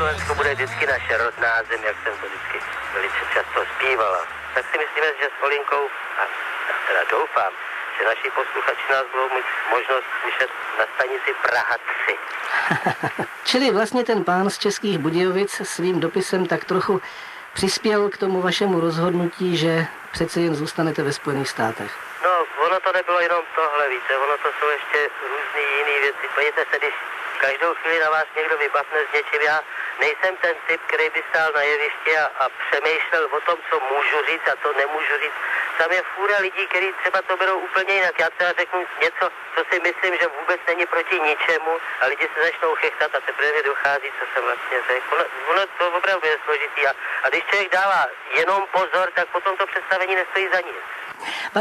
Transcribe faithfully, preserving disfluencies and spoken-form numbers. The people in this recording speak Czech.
Československo bude vždycky naše rodná zem, jak jsem to vždycky velice často zpívala. Tak si myslíme, že s Olinkou, a já teda doufám, že naši posluchači nás budou mít možnost slyšet na stanici Praha tři. Čili vlastně ten pán z Českých Budějovic svým dopisem tak trochu přispěl k tomu vašemu rozhodnutí, že přece jen zůstanete ve Spojených státech. No, ono to nebylo jenom tohle, víte, ono to jsou ještě různý jiný věci. Podívejte se, když každou chvíli na vás někdo vybavne s něčím, já nejsem ten typ, který by stál na jevišti a, a přemýšlel o tom, co můžu říct a co nemůžu říct. Tam je fůra lidí, kteří třeba to berou úplně jinak. Já třeba řeknu něco, co si myslím, že vůbec není proti ničemu a lidi se začnou chechtat a teprve mi dochází, co jsem vlastně řekl. Ono, ono to opravdu je složitý a, a když člověk dává jenom pozor, tak potom to představení nestojí za nic.